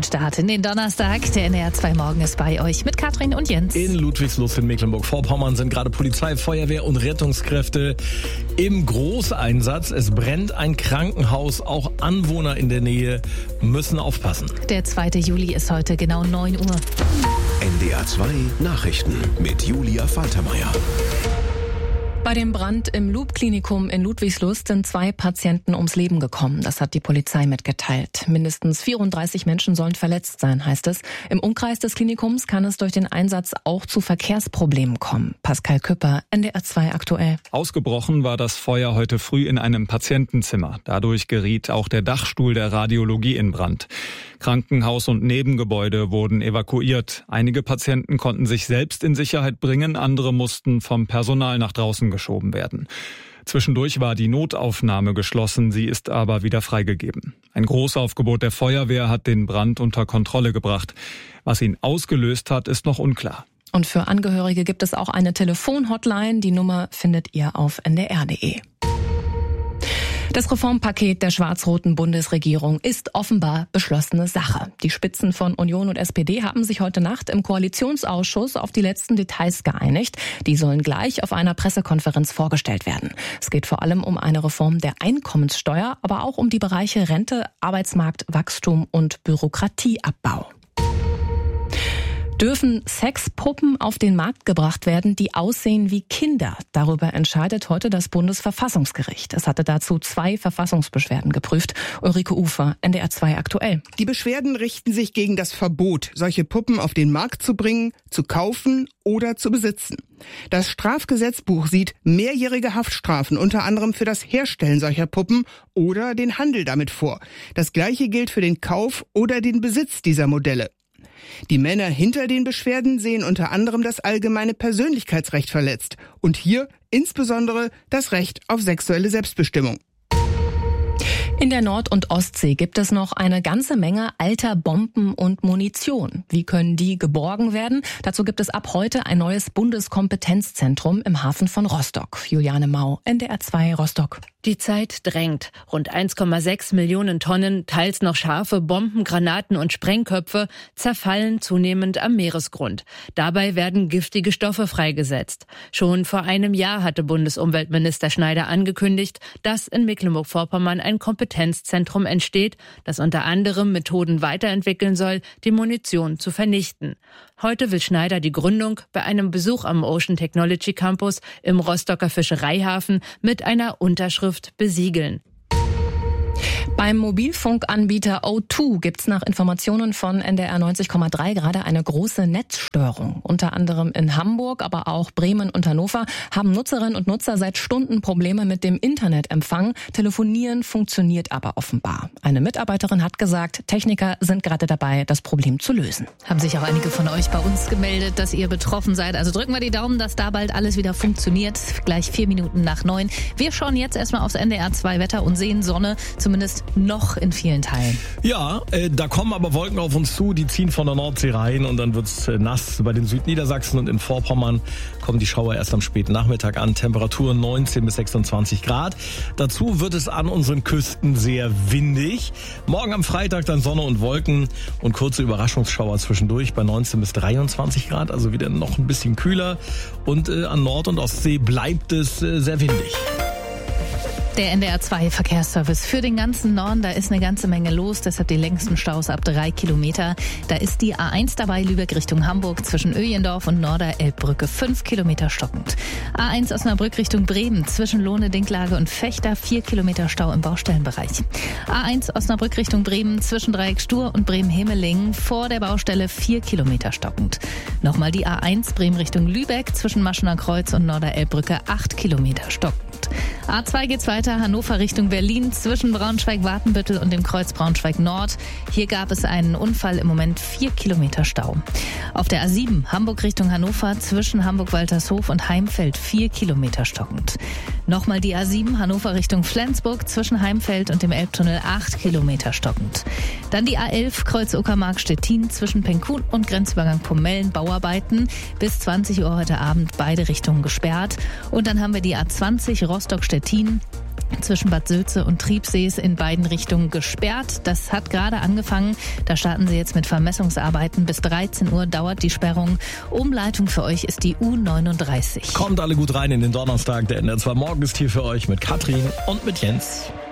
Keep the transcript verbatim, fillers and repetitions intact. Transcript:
Start in den Donnerstag. Der N D R zwei Morgen ist bei euch mit Katrin und Jens. In Ludwigslust in Mecklenburg-Vorpommern sind gerade Polizei, Feuerwehr und Rettungskräfte im Großeinsatz. Es brennt ein Krankenhaus. Auch Anwohner in der Nähe müssen aufpassen. Der zweite Juli ist heute genau neun Uhr. N D R zwei Nachrichten mit Julia Faltermeier. Bei dem Brand im Loop-Klinikum in Ludwigslust sind zwei Patienten ums Leben gekommen. Das hat die Polizei mitgeteilt. Mindestens vierunddreißig Menschen sollen verletzt sein, heißt es. Im Umkreis des Klinikums kann es durch den Einsatz auch zu Verkehrsproblemen kommen. Pascal Küpper, N D R zwei aktuell. Ausgebrochen war das Feuer heute früh in einem Patientenzimmer. Dadurch geriet auch der Dachstuhl der Radiologie in Brand. Krankenhaus und Nebengebäude wurden evakuiert. Einige Patienten konnten sich selbst in Sicherheit bringen, andere mussten vom Personal nach draußen geschoben werden. Zwischendurch war die Notaufnahme geschlossen, sie ist aber wieder freigegeben. Ein Großaufgebot der Feuerwehr hat den Brand unter Kontrolle gebracht. Was ihn ausgelöst hat, ist noch unklar. Und für Angehörige gibt es auch eine Telefonhotline. Die Nummer findet ihr auf n d r punkt d e. Das Reformpaket der schwarz-roten Bundesregierung ist offenbar beschlossene Sache. Die Spitzen von Union und S P D haben sich heute Nacht im Koalitionsausschuss auf die letzten Details geeinigt. Die sollen gleich auf einer Pressekonferenz vorgestellt werden. Es geht vor allem um eine Reform der Einkommenssteuer, aber auch um die Bereiche Rente, Arbeitsmarkt, Wachstum und Bürokratieabbau. Dürfen Sexpuppen auf den Markt gebracht werden, die aussehen wie Kinder? Darüber entscheidet heute das Bundesverfassungsgericht. Es hatte dazu zwei Verfassungsbeschwerden geprüft. Ulrike Ufer, N D R zwei aktuell. Die Beschwerden richten sich gegen das Verbot, solche Puppen auf den Markt zu bringen, zu kaufen oder zu besitzen. Das Strafgesetzbuch sieht mehrjährige Haftstrafen, unter anderem für das Herstellen solcher Puppen oder den Handel damit vor. Das Gleiche gilt für den Kauf oder den Besitz dieser Modelle. Die Männer hinter den Beschwerden sehen unter anderem das allgemeine Persönlichkeitsrecht verletzt und hier insbesondere das Recht auf sexuelle Selbstbestimmung. In der Nord- und Ostsee gibt es noch eine ganze Menge alter Bomben und Munition. Wie können die geborgen werden? Dazu gibt es ab heute ein neues Bundeskompetenzzentrum im Hafen von Rostock. Juliane Mau, N D R zwei Rostock. Die Zeit drängt. Rund eins Komma sechs Millionen Tonnen, teils noch scharfe Bomben, Granaten und Sprengköpfe zerfallen zunehmend am Meeresgrund. Dabei werden giftige Stoffe freigesetzt. Schon vor einem Jahr hatte Bundesumweltminister Schneider angekündigt, dass in Mecklenburg-Vorpommern ein Kompetenzzentrum entsteht, das unter anderem Methoden weiterentwickeln soll, die Munition zu vernichten. Heute will Schneider die Gründung bei einem Besuch am Ocean Technology Campus im Rostocker Fischereihafen mit einer Unterschrift besiegeln. Beim Mobilfunkanbieter O zwei gibt's nach Informationen von N D R neunzig Komma drei gerade eine große Netzstörung. Unter anderem in Hamburg, aber auch Bremen und Hannover haben Nutzerinnen und Nutzer seit Stunden Probleme mit dem Internetempfang. Telefonieren funktioniert aber offenbar. Eine Mitarbeiterin hat gesagt, Techniker sind gerade dabei, das Problem zu lösen. Haben sich auch einige von euch bei uns gemeldet, dass ihr betroffen seid. Also drücken wir die Daumen, dass da bald alles wieder funktioniert. Gleich vier Minuten nach neun. Wir schauen jetzt erstmal aufs N D R zwei Wetter und sehen Sonne, zumindest noch in vielen Teilen. Ja, äh, da kommen aber Wolken auf uns zu, die ziehen von der Nordsee rein und dann wird's äh, nass. Bei den Südniedersachsen und in Vorpommern kommen die Schauer erst am späten Nachmittag an. Temperaturen neunzehn bis sechsundzwanzig Grad. Dazu wird es an unseren Küsten sehr windig. Morgen am Freitag dann Sonne und Wolken und kurze Überraschungsschauer zwischendurch bei neunzehn bis dreiundzwanzig Grad. Also wieder noch ein bisschen kühler und äh, an Nord- und Ostsee bleibt es äh, sehr windig. Der N D R zwei Verkehrsservice für den ganzen Norden, da ist eine ganze Menge los, deshalb die längsten Staus ab drei Kilometer. Da ist die A eins dabei, Lübeck Richtung Hamburg zwischen Öjendorf und Norder-Elbbrücke, fünf Kilometer stockend. A eins Osnabrück Richtung Bremen zwischen Lohne, Dinklage und Fechter, vier Kilometer Stau im Baustellenbereich. A eins Osnabrück Richtung Bremen zwischen Dreieck Stur und Bremen-Hemeling vor der Baustelle, vier Kilometer stockend. Nochmal die A eins Bremen Richtung Lübeck zwischen Maschener Kreuz und Norder-Elbbrücke, acht Kilometer stockend. A zwei geht's weiter, Hannover Richtung Berlin zwischen Braunschweig-Wartenbüttel und dem Kreuz Braunschweig-Nord. Hier gab es einen Unfall, im Moment vier Kilometer Stau. Auf der A sieben Hamburg Richtung Hannover zwischen Hamburg-Waltershof und Heimfeld, vier Kilometer stockend. Nochmal die A sieben Hannover Richtung Flensburg zwischen Heimfeld und dem Elbtunnel, acht Kilometer stockend. Dann die A elf Kreuz Uckermark-Stettin zwischen Penkun und Grenzübergang Pomellen, Bauarbeiten. Bis zwanzig Uhr heute Abend beide Richtungen gesperrt. Und dann haben wir die A zwanzig Rostock-Stettin zwischen Bad Sülze und Triebsee ist in beiden Richtungen gesperrt. Das hat gerade angefangen. Da starten sie jetzt mit Vermessungsarbeiten. Bis dreizehn Uhr dauert die Sperrung. Umleitung für euch ist die U neununddreißig. Kommt alle gut rein in den Donnerstag. Der N D R zwei Morgen ist hier für euch mit Katrin und mit Jens.